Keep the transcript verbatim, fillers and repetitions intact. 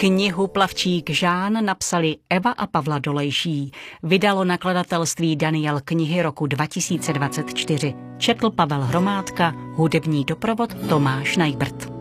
Knihu Plavčík Žán napsali Eva a Pavla Dolejší. Vydalo nakladatelství Daniel knihy roku dva tisíce dvacet čtyři. Četl Pavel Hromádka, hudební doprovod Tomáš Najbrt.